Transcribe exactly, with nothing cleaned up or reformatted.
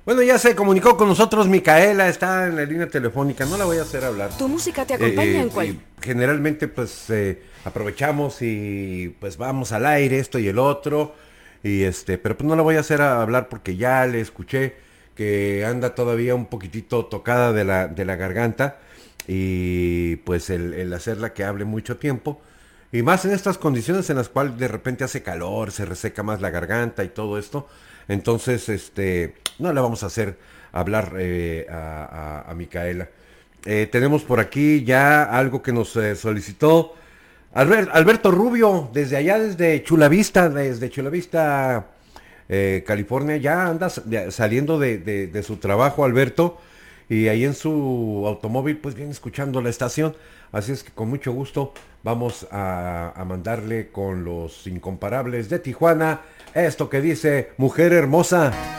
Bueno, ya se comunicó con nosotros Micaela, está en la línea telefónica, no la voy a hacer hablar. Tu música te Eh, acompaña eh, en cual... eh, generalmente pues eh, aprovechamos y pues vamos al aire, esto y el otro, y este, pero pues no la voy a hacer a hablar porque ya le escuché que anda todavía un poquitito tocada de la, de la garganta, y pues el, el hacerla que hable mucho tiempo, y más en estas condiciones en las cuales de repente hace calor, se reseca más la garganta y todo esto. Entonces, este, no le vamos a hacer hablar eh, a, a, a Micaela. Eh, tenemos por aquí ya algo que nos eh, solicitó Albert, Alberto Rubio, desde allá, desde Chulavista, desde Chulavista, eh, California. Ya anda ya saliendo de, de, de su trabajo, Alberto, y ahí en su automóvil pues viene escuchando la estación. Así es que con mucho gusto vamos a, a mandarle con los incomparables de Tijuana esto que dice Mujer Hermosa.